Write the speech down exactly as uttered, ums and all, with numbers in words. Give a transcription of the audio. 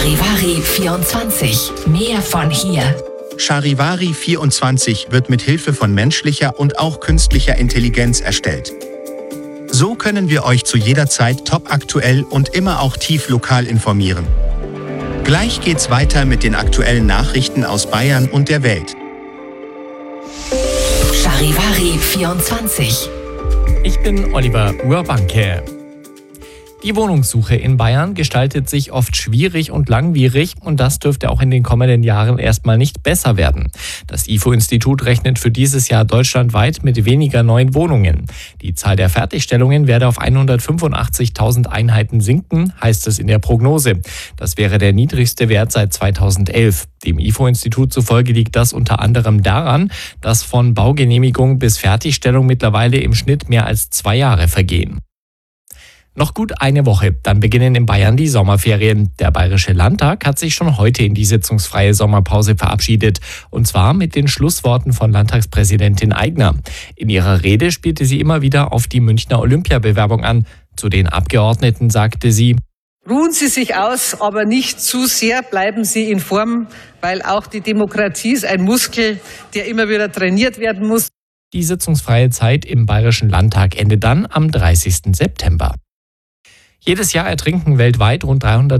Charivari vierundzwanzig. Mehr von hier. Charivari vierundzwanzig wird mit Hilfe von menschlicher und auch künstlicher Intelligenz erstellt. So können wir euch zu jeder Zeit topaktuell und immer auch tief lokal informieren. Gleich geht's weiter mit den aktuellen Nachrichten aus Bayern und der Welt. Charivari vierundzwanzig. Ich bin Oliver Urbanke. Die Wohnungssuche in Bayern gestaltet sich oft schwierig und langwierig und das dürfte auch in den kommenden Jahren erstmal nicht besser werden. Das I F O-Institut rechnet für dieses Jahr deutschlandweit mit weniger neuen Wohnungen. Die Zahl der Fertigstellungen werde auf hundertfünfundachtzigtausend Einheiten sinken, heißt es in der Prognose. Das wäre der niedrigste Wert seit zweitausendelf. Dem I F O-Institut zufolge liegt das unter anderem daran, dass von Baugenehmigung bis Fertigstellung mittlerweile im Schnitt mehr als zwei Jahre vergehen. Noch gut eine Woche, dann beginnen in Bayern die Sommerferien. Der Bayerische Landtag hat sich schon heute in die sitzungsfreie Sommerpause verabschiedet. Und zwar mit den Schlussworten von Landtagspräsidentin Aigner. In ihrer Rede spielte sie immer wieder auf die Münchner Olympiabewerbung an. Zu den Abgeordneten sagte sie: Ruhen Sie sich aus, aber nicht zu sehr, bleiben Sie in Form, weil auch die Demokratie ist ein Muskel, der immer wieder trainiert werden muss. Die sitzungsfreie Zeit im Bayerischen Landtag endet dann am dreißigsten September. Jedes Jahr ertrinken weltweit rund dreihundert